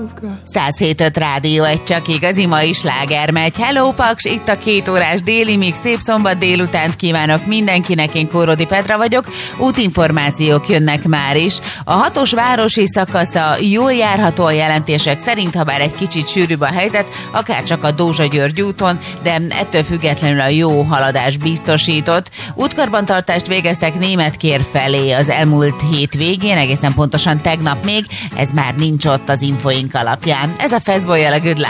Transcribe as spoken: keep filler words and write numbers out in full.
száz hét öt rádió, egy csak igazi mai sláger megy. Hello Paks, itt a két órás déli mix, szép szombat délutánt kívánok mindenkinek, én Kórodi Petra vagyok. Útinformációk jönnek már is. A hatos városi szakasza jól járható a jelentések szerint, ha bár egy kicsit sűrűbb a helyzet, akár csak a Dózsa-György úton, de ettől függetlenül a jó haladás biztosított. Útkarbantartást végeztek Németkér felé az elmúlt hét végén, egészen pontosan tegnap még, ez már nincs ott az infoink alapján. Ez a Fastboy a Good Life.